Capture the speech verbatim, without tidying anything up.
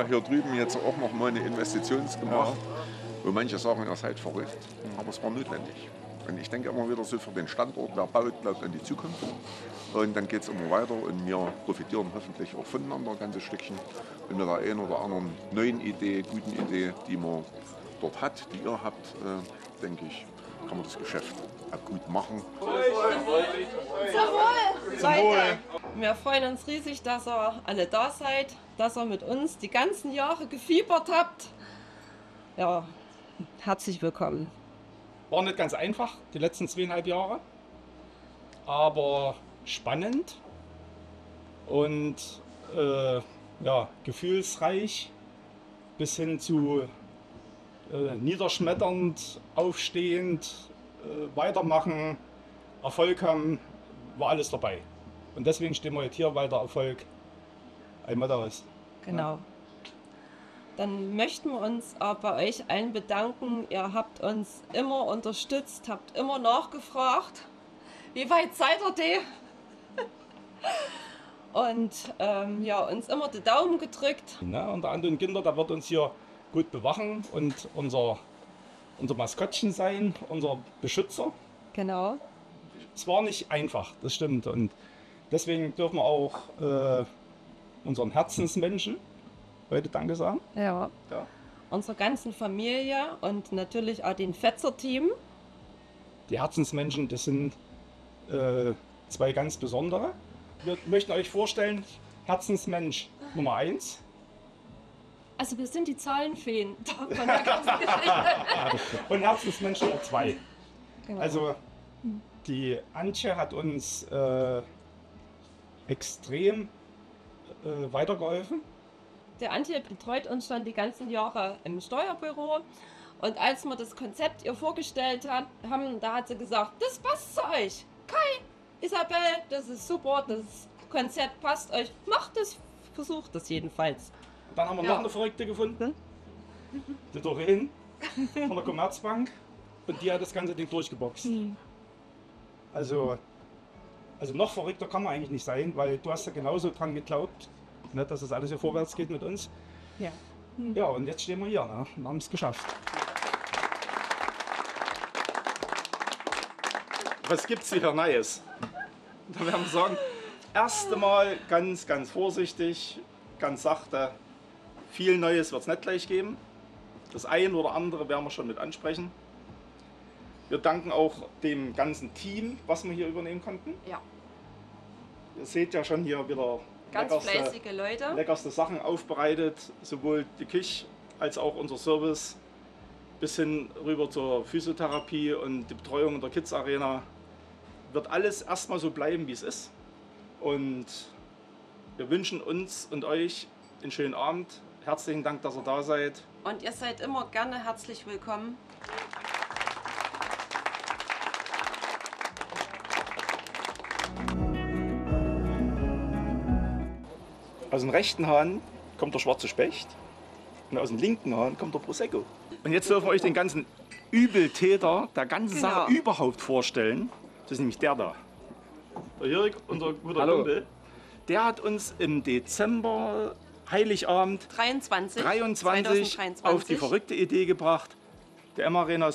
ja hier drüben jetzt auch noch mal eine Investition gemacht, ja. wo manche sagen, ihr seid verrückt, aber es war notwendig. Und ich denke immer wieder so für den Standort, wer baut, glaubt an die Zukunft. Und dann geht es immer weiter und wir profitieren hoffentlich auch voneinander ein ganzes Stückchen. Und mit der einen oder anderen neuen Idee, guten Idee, die man dort hat, die ihr habt, äh, denke ich, kann man das Geschäft auch gut machen. Zum Wohl! Zum Wohl! Wir freuen uns riesig, dass ihr alle da seid, dass ihr mit uns die ganzen Jahre gefiebert habt. Ja, herzlich willkommen. War nicht ganz einfach, die letzten zweieinhalb Jahre, aber spannend und äh, ja, gefühlsreich bis hin zu äh, niederschmetternd, aufstehend, äh, weitermachen, Erfolg haben, war alles dabei. Und deswegen stehen wir jetzt hier, weil der Erfolg ein Motto ist. Genau. Dann möchten wir uns auch bei euch allen bedanken. Ihr habt uns immer unterstützt, habt immer nachgefragt, wie weit seid ihr denn? Und ähm, ja, uns immer die Daumen gedrückt. Ja, und der Anton Ginder, der wird uns hier gut bewachen und unser, unser Maskottchen sein, unser Beschützer. Genau. Es war nicht einfach, das stimmt. Und deswegen dürfen wir auch äh, unseren Herzensmenschen heute Danke sagen. Ja. ja. Unserer ganzen Familie und natürlich auch den Fetzer-Team. Die Herzensmenschen, das sind äh, zwei ganz besondere. Wir möchten euch vorstellen, Herzensmensch Nummer eins. Also wir sind die Zahlenfeen von der ganzen Geschichte. Und Herzensmensch Nummer zwei. Genau. Also die Antje hat uns äh, extrem äh, weitergeholfen. Der Antje betreut uns schon die ganzen Jahre im Steuerbüro. Und als wir das Konzept ihr vorgestellt haben, da hat sie gesagt, das passt zu euch. Kai, Isabel, das ist super, das Konzept passt euch. Macht es, versucht es jedenfalls. Dann haben wir ja. noch eine Verrückte gefunden, die Doreen von der Commerzbank. Und die hat das ganze Ding durchgeboxt. Mhm. Also, also noch verrückter kann man eigentlich nicht sein, weil du hast ja genauso dran geglaubt, ne, dass es alles hier vorwärts geht mit uns. Ja. Mhm. Ja, und jetzt stehen wir hier, ne, und haben es geschafft. Was gibt's hier Neues? Da werden wir sagen, erste Mal ganz, ganz vorsichtig, ganz sachte. Viel Neues wird es nicht gleich geben. Das ein oder andere werden wir schon mit ansprechen. Wir danken auch dem ganzen Team, was wir hier übernehmen konnten. Ja. Ihr seht ja schon hier wieder ganz fleißige Leute. Leckerste Sachen aufbereitet, sowohl die Küche als auch unser Service, bis hin rüber zur Physiotherapie und die Betreuung in der Kids Arena. Wird alles erstmal so bleiben, wie es ist. Und wir wünschen uns und euch einen schönen Abend. Herzlichen Dank, dass ihr da seid. Und ihr seid immer gerne herzlich willkommen. Aus dem rechten Hahn kommt der schwarze Specht und aus dem linken Hahn kommt der Prosecco. Und jetzt dürfen wir euch den ganzen Übeltäter der ganzen genau. Sache überhaupt vorstellen. Das ist nämlich der da. Der Jörg, unser guter Kumpel. Der hat uns im Dezember, Heiligabend dreiundzwanzig, dreiundzwanzig auf die verrückte Idee gebracht, der M-Arena